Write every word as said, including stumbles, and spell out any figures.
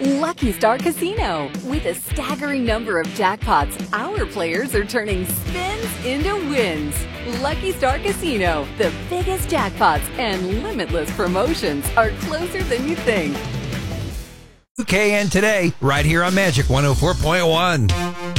Lucky Star Casino. With a staggering number of jackpots, our players are turning spins into wins. Lucky Star Casino, the biggest jackpots and limitless promotions are closer than you think. K N Today, right here on Magic one oh four point one.